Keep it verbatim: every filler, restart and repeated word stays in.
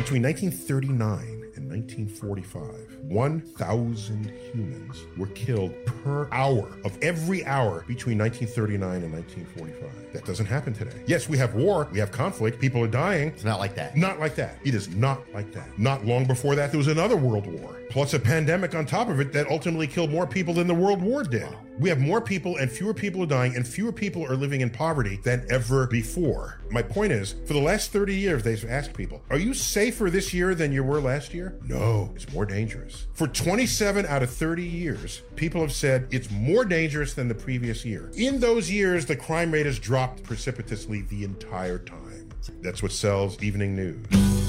Between nineteen thirty-nine and nineteen forty-five, one thousand humans were killed per hour of every hour between nineteen thirty-nine and nineteen forty-five. That doesn't happen today. Yes, we have war, we have conflict, people are dying. It's not like that. Not like that. It is not like that. Not long before that, there was another world war, plus a pandemic on top of it that ultimately killed more people than the World War did. Wow. We have more people and fewer people are dying and fewer people are living in poverty than ever before. My point is, for the last thirty years, they've asked people, are you safer this year than you were last year? No, it's more dangerous. For twenty-seven out of thirty years, people have said it's more dangerous than the previous year. In those years, the crime rate has dropped precipitously the entire time. That's what sells Evening News.